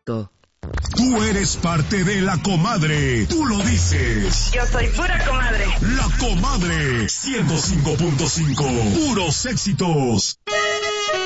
Exacto. Tú eres parte de La Comadre. Tú lo dices. Yo soy pura comadre. La Comadre 105.5. Puros éxitos.